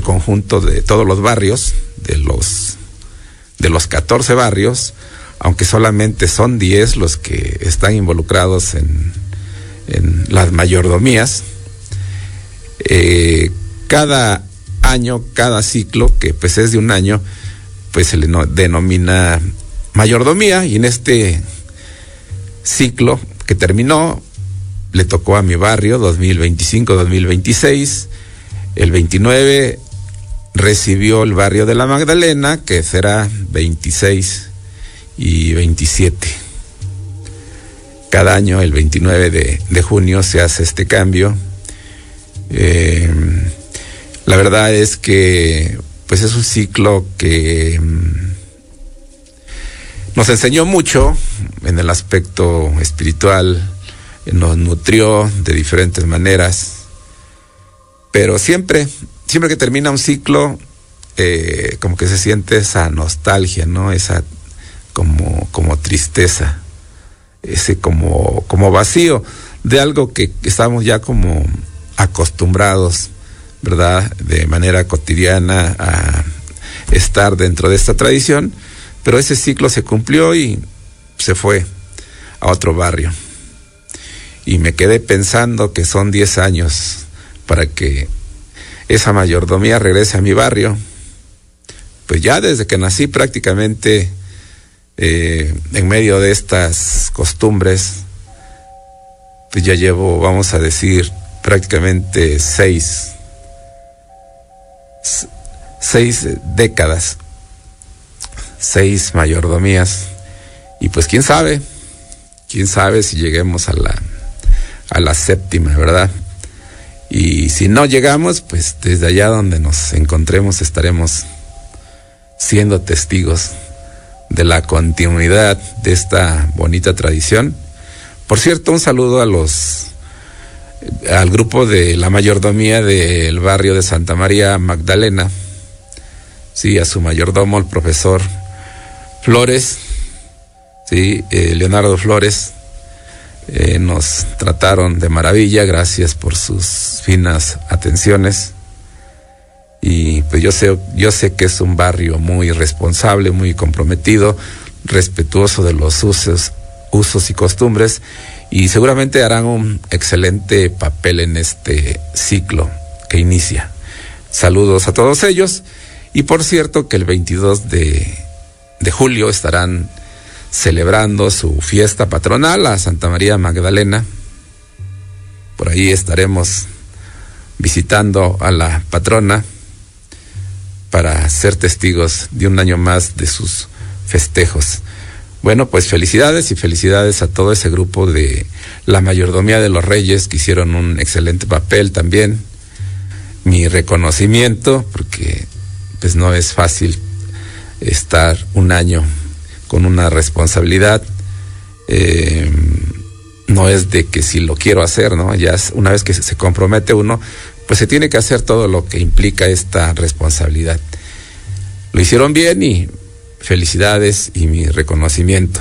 conjunto de todos los barrios, de los 14 barrios, aunque solamente son 10 los que están involucrados en las mayordomías. Cada año, cada ciclo, que pues es de un año, pues se le denomina mayordomía, y en este ciclo que terminó, le tocó a mi barrio 2025-2026, el 29 recibió el barrio de la Magdalena, que será 26 y 27. Cada año, el 29 de junio, se hace este cambio. La verdad es que pues es un ciclo que nos enseñó mucho en el aspecto espiritual, nos nutrió de diferentes maneras, pero siempre que termina un ciclo, como que se siente esa nostalgia, ¿no? Esa como tristeza, ese como vacío de algo que estamos ya como acostumbrados, ¿verdad?, de manera cotidiana a estar dentro de esta tradición, pero ese ciclo se cumplió y se fue a otro barrio. Y me quedé pensando que son 10 años para que esa mayordomía regrese a mi barrio. Pues ya desde que nací prácticamente en medio de estas costumbres, pues ya llevo, vamos a decir, prácticamente 6 décadas, 6 mayordomías, y pues quién sabe si lleguemos a la 7ª, ¿verdad? Y si no llegamos, pues desde allá donde nos encontremos estaremos siendo testigos de la continuidad de esta bonita tradición. Por cierto, un saludo al grupo de la mayordomía del barrio de Santa María Magdalena, sí, a su mayordomo, el profesor Flores, sí, Leonardo Flores. Nos trataron de maravilla, gracias por sus finas atenciones, y pues yo sé que es un barrio muy responsable, muy comprometido, respetuoso de los usos y costumbres, y seguramente harán un excelente papel en este ciclo que inicia. Saludos a todos ellos, y por cierto que el 22 de julio estarán celebrando su fiesta patronal a Santa María Magdalena. Por ahí estaremos visitando a la patrona para ser testigos de un año más de sus festejos. Bueno, pues felicidades a todo ese grupo de la mayordomía de los Reyes, que hicieron un excelente papel también. Mi reconocimiento, porque pues no es fácil estar un año con una responsabilidad. No es de que si lo quiero hacer, ¿no? Ya una vez que se compromete uno, pues se tiene que hacer todo lo que implica esta responsabilidad. Lo hicieron bien y felicidades y mi reconocimiento.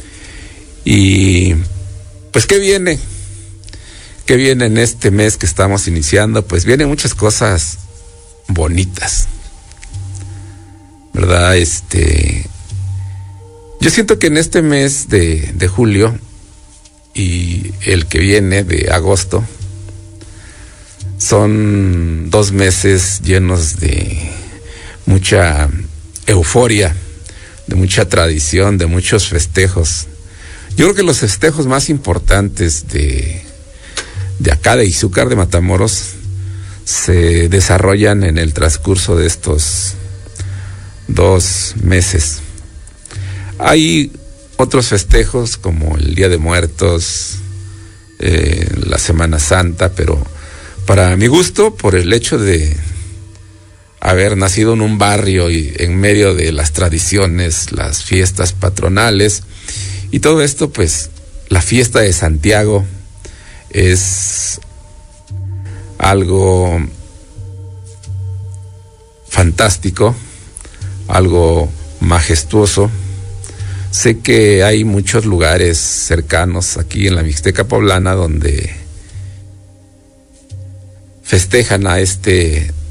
Y pues ¿qué viene? ¿Qué viene en este mes que estamos iniciando? Pues vienen muchas cosas bonitas, ¿verdad? Yo siento que en este mes de julio y el que viene de agosto son 2 meses llenos de mucha euforia, de mucha tradición, de muchos festejos. Yo creo que los festejos más importantes de acá de Izúcar de Matamoros se desarrollan en el transcurso de estos 2 meses. Hay otros festejos como el Día de Muertos, la Semana Santa, pero para mi gusto, por el hecho de haber nacido en un barrio y en medio de las tradiciones, las fiestas patronales y todo esto, pues la fiesta de Santiago es algo fantástico, algo majestuoso. Sé que hay muchos lugares cercanos aquí en la Mixteca Poblana donde festejan a este